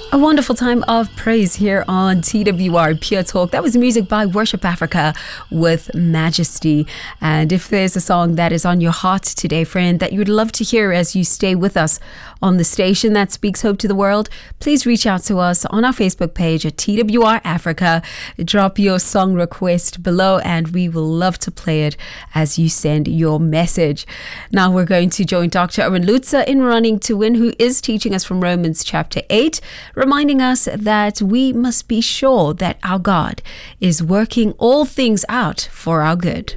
A wonderful time of praise here on TWR Pure Talk. That was music by Worship Africa with Majesty. And if there's a song that is on your heart today, friend, that you would love to hear as you stay with us on the station that speaks hope to the world, please reach out to us on our Facebook page at TWR Africa. Drop your song request below and we will love to play it as you send your message. Now we're going to join Dr. Erwin Lutzer in Running to Win, who is teaching us from Romans chapter 8, reminding us that we must be sure that our God is working all things out for our good.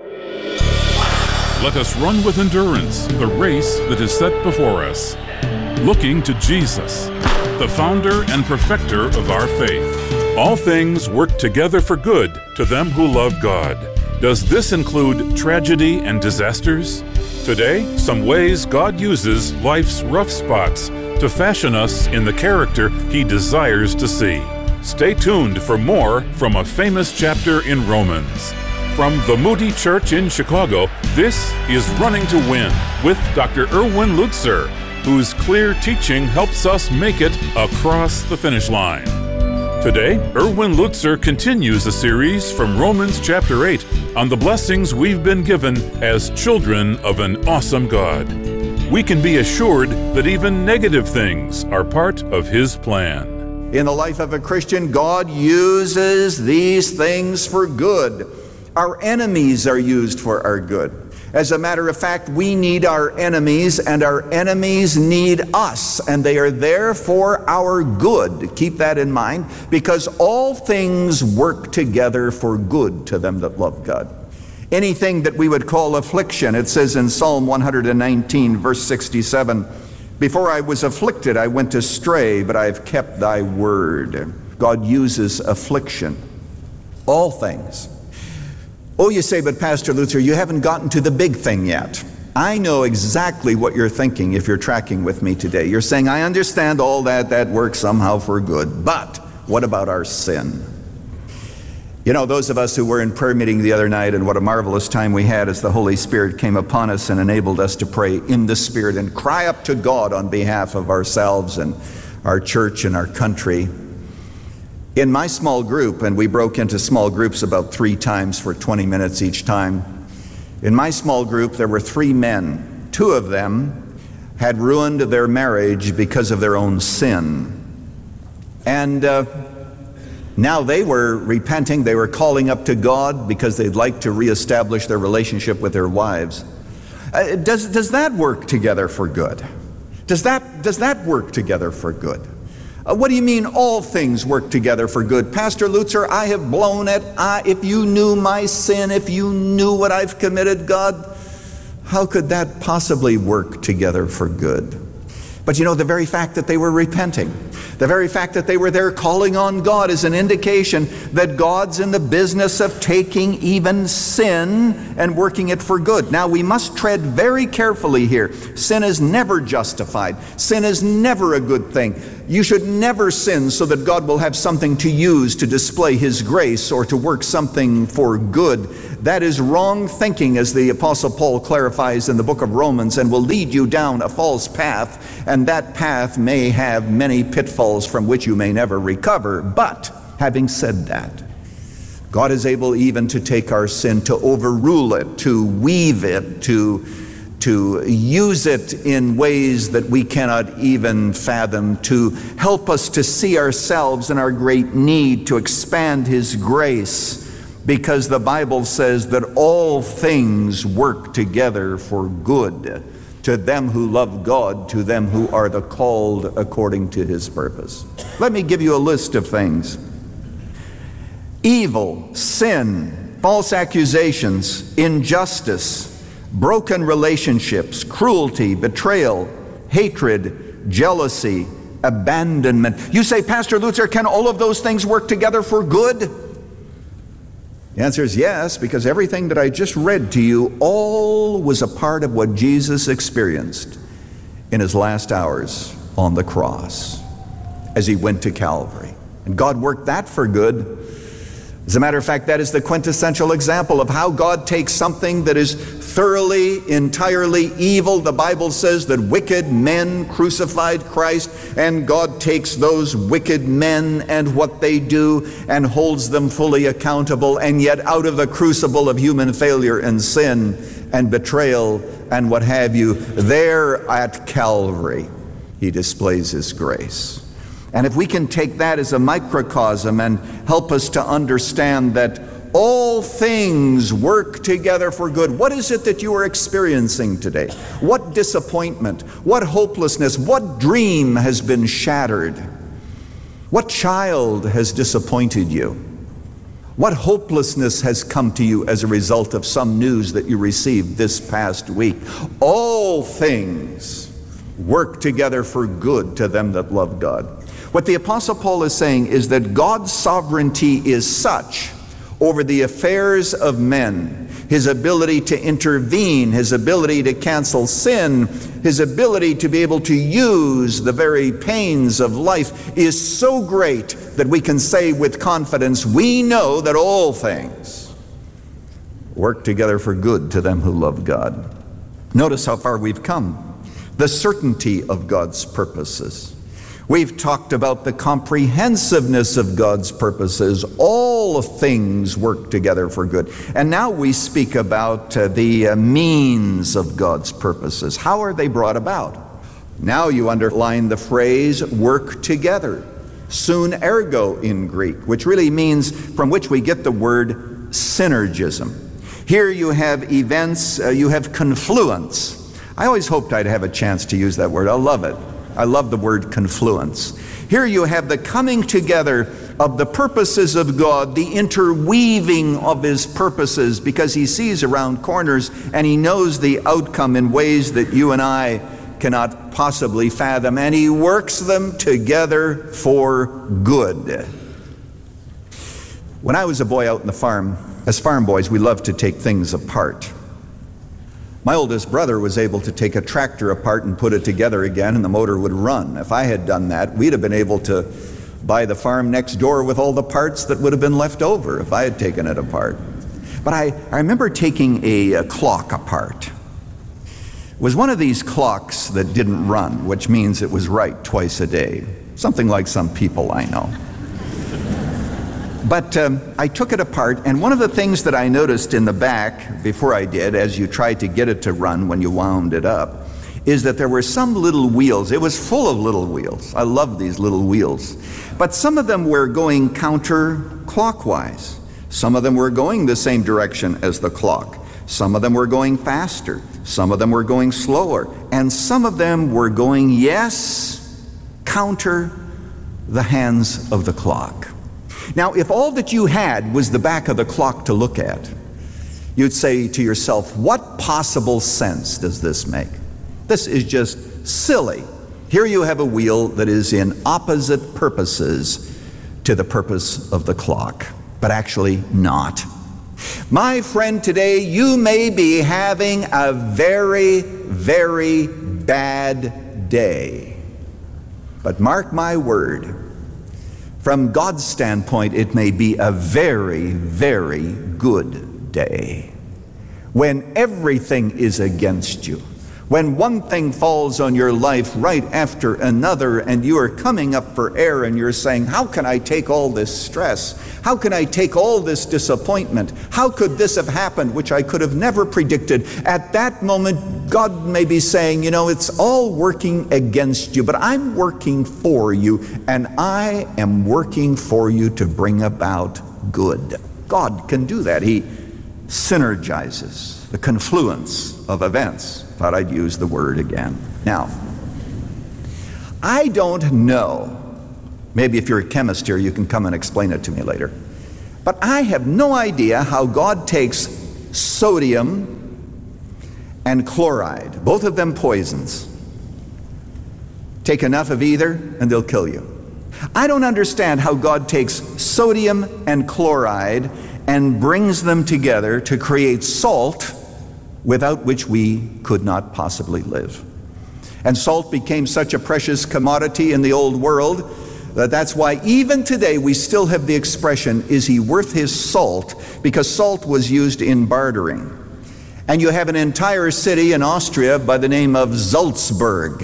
Let us run with endurance the race that is set before us, looking to Jesus, the founder and perfecter of our faith. All things work together for good to them who love God. Does this include tragedy and disasters? Today, some ways God uses life's rough spots to fashion us in the character He desires to see. Stay tuned for more from a famous chapter in Romans. From the Moody Church in Chicago, this is Running to Win with Dr. Erwin Lutzer, whose clear teaching helps us make it across the finish line. Today, Erwin Lutzer continues a series from Romans chapter 8 on the blessings we've been given as children of an awesome God. We can be assured that even negative things are part of His plan. In the life of a Christian, God uses these things for good. Our enemies are used for our good. As a matter of fact, we need our enemies, and our enemies need us, and they are there for our good. Keep that in mind, because all things work together for good to them that love God. Anything that we would call affliction, it says in Psalm 119, verse 67, "Before I was afflicted, I went astray, but I have kept thy word." God uses affliction. All things. Oh, you say, but Pastor Lutzer, you haven't gotten to the big thing yet. I know exactly what you're thinking if you're tracking with me today. You're saying, I understand all that works somehow for good, but what about our sin? You know, those of us who were in prayer meeting the other night, and what a marvelous time we had as the Holy Spirit came upon us and enabled us to pray in the Spirit and cry up to God on behalf of ourselves and our church and our country. In my small group, and we broke into small groups about 3 times for 20 minutes each time. In my small group, there were 3 men. 2 of them had ruined their marriage because of their own sin. And now they were repenting. They were calling up to God because they'd like to reestablish their relationship with their wives. Does that work together for good? Does that work together for good? What do you mean all things work together for good? Pastor Lutzer, I have blown it. If you knew my sin, if you knew what I've committed, God, how could that possibly work together for good? But you know, the very fact that they were repenting, the very fact that they were there calling on God is an indication that God's in the business of taking even sin and working it for good. Now, we must tread very carefully here. Sin is never justified. Sin is never a good thing. You should never sin so that God will have something to use to display His grace or to work something for good. That is wrong thinking, as the Apostle Paul clarifies in the book of Romans, and will lead you down a false path, and that path may have many pitfalls from which you may never recover. But, having said that, God is able even to take our sin, to overrule it, to weave it, to use it in ways that we cannot even fathom, to help us to see ourselves in our great need, to expand His grace, because the Bible says that all things work together for good to them who love God, to them who are the called according to His purpose. Let me give you a list of things. Evil, sin, false accusations, injustice, broken relationships, cruelty, betrayal, hatred, jealousy, abandonment. You say, Pastor Lutzer, can all of those things work together for good? The answer is yes, because everything that I just read to you, all was a part of what Jesus experienced in His last hours on the cross as He went to Calvary. And God worked that for good. As a matter of fact, that is the quintessential example of how God takes something that is thoroughly, entirely evil. The Bible says that wicked men crucified Christ, and God takes those wicked men and what they do and holds them fully accountable. And yet out of the crucible of human failure and sin and betrayal and what have you, there at Calvary, he displays his grace. And if we can take that as a microcosm and help us to understand that all things work together for good. What is it that you are experiencing today? What disappointment, what hopelessness, what dream has been shattered? What child has disappointed you? What hopelessness has come to you as a result of some news that you received this past week? All things work together for good to them that love God. What the Apostle Paul is saying is that God's sovereignty is such over the affairs of men, his ability to intervene, his ability to cancel sin, his ability to be able to use the very pains of life is so great that we can say with confidence, we know that all things work together for good to them who love God. Notice how far we've come. The certainty of God's purposes. We've talked about the comprehensiveness of God's purposes. All things work together for good. And now we speak about the means of God's purposes. How are they brought about? Now you underline the phrase work together. Sun ergo in Greek, which really means, from which we get the word synergism. Here you have events, you have confluence. I always hoped I'd have a chance to use that word. I love it. I love the word confluence. Here you have the coming together of the purposes of God, the interweaving of his purposes, because he sees around corners and he knows the outcome in ways that you and I cannot possibly fathom, and he works them together for good. When I was a boy out in the farm, as farm boys, we loved to take things apart. My oldest brother was able to take a tractor apart and put it together again, and the motor would run. If I had done that, we'd have been able to buy the farm next door with all the parts that would have been left over if I had taken it apart. But I remember taking a clock apart. It was one of these clocks that didn't run, which means it was right twice a day. Something like some people I know. But I took it apart, and one of the things that I noticed in the back before I did, as you tried to get it to run when you wound it up, is that there were some little wheels. It was full of little wheels. I love these little wheels. But some of them were going counterclockwise. Some of them were going the same direction as the clock. Some of them were going faster. Some of them were going slower. And some of them were going, yes, counter the hands of the clock. Now, if all that you had was the back of the clock to look at, you'd say to yourself, what possible sense does this make? This is just silly. Here you have a wheel that is in opposite purposes to the purpose of the clock, but actually not. My friend, today you may be having a very, very bad day. But mark my word, from God's standpoint, it may be a very, very good day. When everything is against you, when one thing falls on your life right after another, and you are coming up for air and you're saying, how can I take all this stress? How can I take all this disappointment? How could this have happened, which I could have never predicted? At that moment, God may be saying, you know, it's all working against you, but I'm working for you, and I am working for you to bring about good. God can do that. He synergizes the confluence of events. Thought I'd use the word again. Now, I don't know, maybe if you're a chemist here, you can come and explain it to me later, but I have no idea how God takes sodium and chloride, both of them poisons. Take enough of either and they'll kill you. I don't understand how God takes sodium and chloride and brings them together to create salt, without which we could not possibly live. And salt became such a precious commodity in the old world That's why even today we still have the expression, is he worth his salt? Because salt was used in bartering. And you have an entire city in Austria by the name of Salzburg.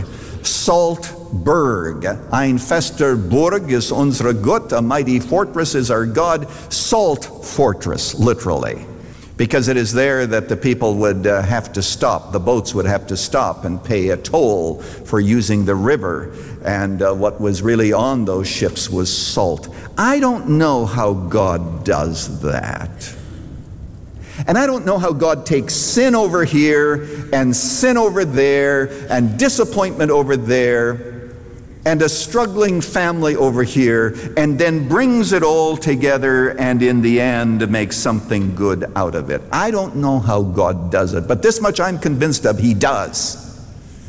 Saltburg. Ein fester Burg ist unsere Gott. A mighty fortress is our God. Salt fortress, literally. Because it is there that the people would have to stop. The boats would have to stop and pay a toll for using the river. And what was really on those ships was salt. I don't know how God does that. And I don't know how God takes sin over here and sin over there and disappointment over there and a struggling family over here and then brings it all together and in the end makes something good out of it. I don't know how God does it, but this much I'm convinced of, he does.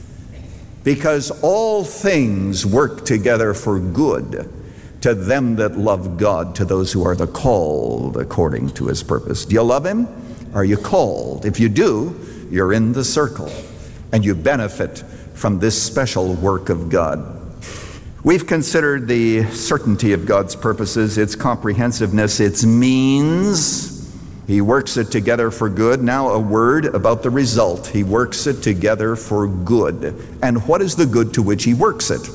Because all things work together for good to them that love God, to those who are the called according to his purpose. Do you love him? Are you called? If you do, you're in the circle, and you benefit from this special work of God. We've considered the certainty of God's purposes, its comprehensiveness, its means. He works it together for good. Now a word about the result. He works it together for good. And what is the good to which he works it?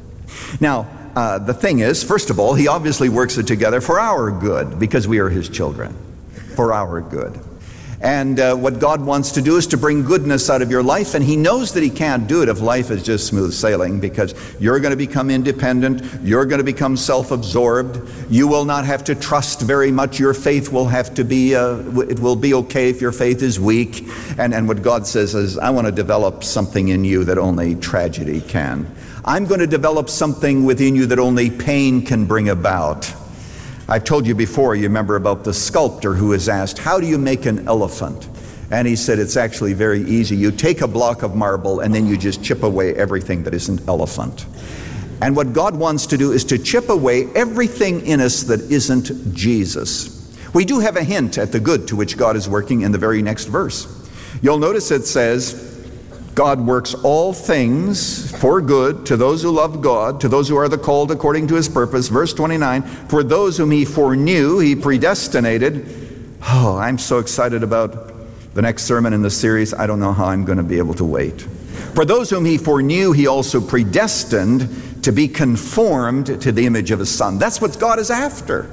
Now, the thing is, first of all, he obviously works it together for our good, because we are his children, for our good. And what God wants to do is to bring goodness out of your life, and he knows that he can't do it if life is just smooth sailing, because you're going to become independent, you're going to become self-absorbed, you will not have to trust very much, your faith will have to be, it will be okay if your faith is weak. And what God says is, I want to develop something in you that only tragedy can. I'm going to develop something within you that only pain can bring about. I've told you before, you remember about the sculptor who was asked, how do you make an elephant? And he said, it's actually very easy. You take a block of marble and then you just chip away everything that isn't elephant. And what God wants to do is to chip away everything in us that isn't Jesus. We do have a hint at the good to which God is working in the very next verse. You'll notice it says, God works all things for good to those who love God, to those who are the called according to his purpose. Verse 29, for those whom he foreknew, he predestinated. Oh, I'm so excited about the next sermon in the series. I don't know how I'm going to be able to wait. For those whom he foreknew, he also predestined to be conformed to the image of his Son. That's what God is after.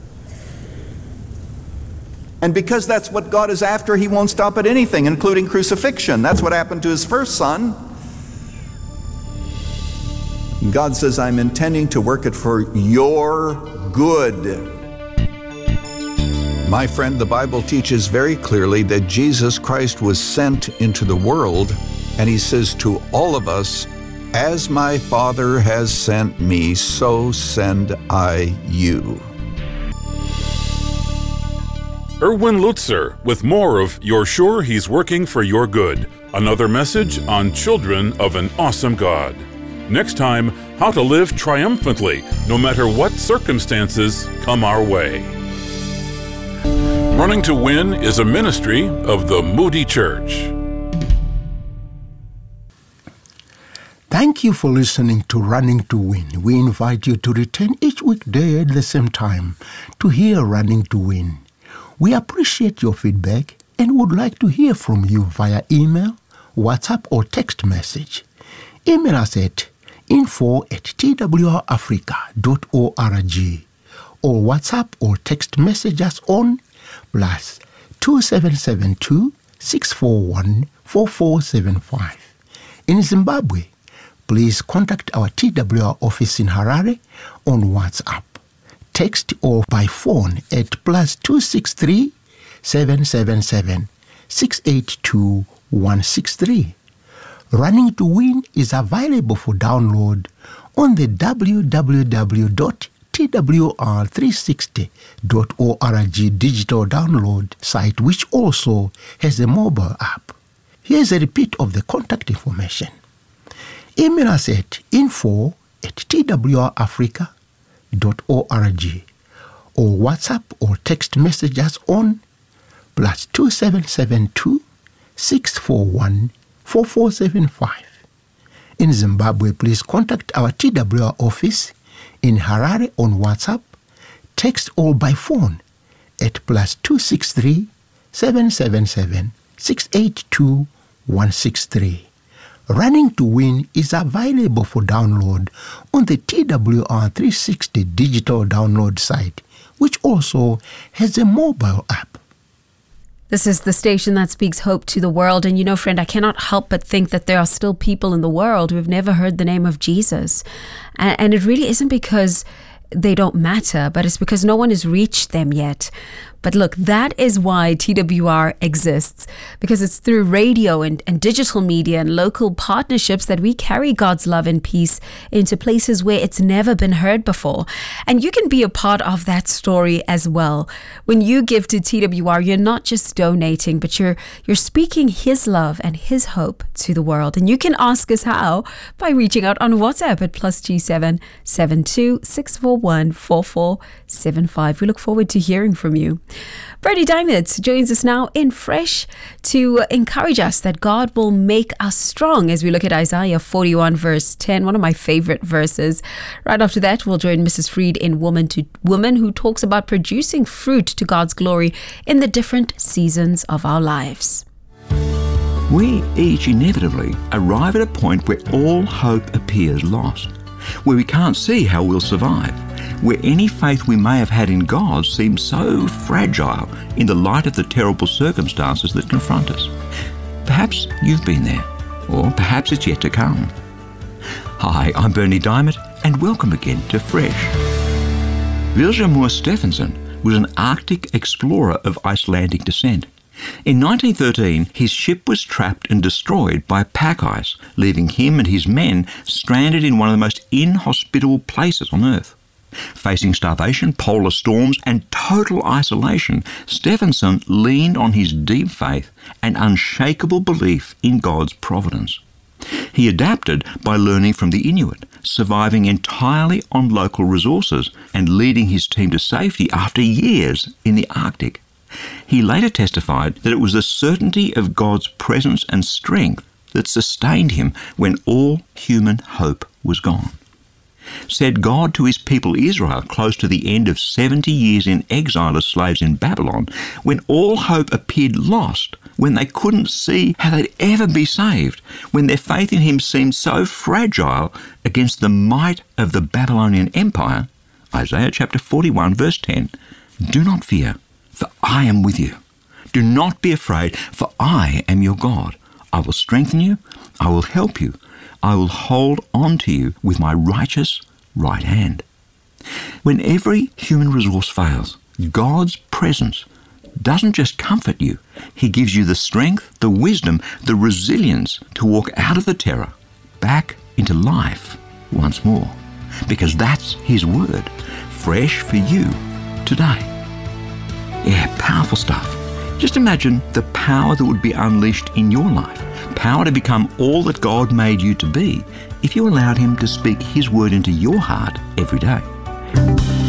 And because that's what God is after, he won't stop at anything, including crucifixion. That's what happened to his first son. God says, I'm intending to work it for your good. My friend, the Bible teaches very clearly that Jesus Christ was sent into the world, and he says to all of us, as my Father has sent me, so send I you. Erwin Lutzer with more of You're Sure He's Working for Your Good. Another message on Children of an Awesome God. Next time, how to live triumphantly no matter what circumstances come our way. Running to Win is a ministry of the Moody Church. Thank you for listening to Running to Win. We invite you to return each weekday at the same time to hear Running to Win. We appreciate your feedback and would like to hear from you via email, WhatsApp, or text message. Email us at info@twrafrica.org or WhatsApp or text message us on +2772 641 4475. In Zimbabwe, please contact our TWR office in Harare on WhatsApp. Text or by phone at +263 777 682 163. Running to Win is available for download on the www.twr360.org digital download site, which also has a mobile app. Here's a repeat of the contact information. Email us at info@twrafrica.org or WhatsApp or text message us on +2772 641 4475. In Zimbabwe, please contact our TWR office In Harare on WhatsApp, text or by phone at +263 777 682 163. Running to Win is available for download on the TWR 360 digital download site, which also has a mobile app. This is the station that speaks hope to the world. And you know, friend, I cannot help but think that there are still people in the world who have never heard the name of Jesus. And it really isn't because they don't matter, but it's because no one has reached them yet. But look, that is why TWR exists, because it's through radio and digital media and local partnerships that we carry God's love and peace into places where it's never been heard before. And you can be a part of that story as well. When you give to TWR, you're not just donating, but you're speaking His love and His hope to the world. And you can ask us how by reaching out on WhatsApp at +G7 72 641 4475. We look forward to hearing from you. Bernie Diamond joins us now in Fresh to encourage us that God will make us strong as we look at Isaiah 41 verse 10, one of my favorite verses. Right after that, we'll join Mrs. Freed in Woman to Woman, who talks about producing fruit to God's glory in the different seasons of our lives. We each inevitably arrive at a point where all hope appears lost, where we can't see how we'll survive, where any faith we may have had in God seems so fragile in the light of the terrible circumstances that confront us. Perhaps you've been there, or perhaps it's yet to come. Hi, I'm Bernie Diamond, and welcome again to Fresh. Vilhjalmur Stefansson was an Arctic explorer of Icelandic descent. In 1913, his ship was trapped and destroyed by pack ice, leaving him and his men stranded in one of the most inhospitable places on Earth. Facing starvation, polar storms, and total isolation, Stefansson leaned on his deep faith and unshakable belief in God's providence. He adapted by learning from the Inuit, surviving entirely on local resources, and leading his team to safety after years in the Arctic. He later testified that it was the certainty of God's presence and strength that sustained him when all human hope was gone. Said God to his people Israel close to the end of 70 years in exile as slaves in Babylon, when all hope appeared lost, when they couldn't see how they'd ever be saved, when their faith in him seemed so fragile against the might of the Babylonian Empire, Isaiah chapter 41 verse 10, "Do not fear, for I am with you. Do not be afraid, for I am your God. I will strengthen you, I will help you. I will hold on to you with my righteous right hand." When every human resource fails, God's presence doesn't just comfort you. He gives you the strength, the wisdom, the resilience to walk out of the terror, back into life once more. Because that's His word, fresh for you today. Yeah, powerful stuff. Just imagine the power that would be unleashed in your life. Power to become all that God made you to be if you allowed Him to speak His word into your heart every day.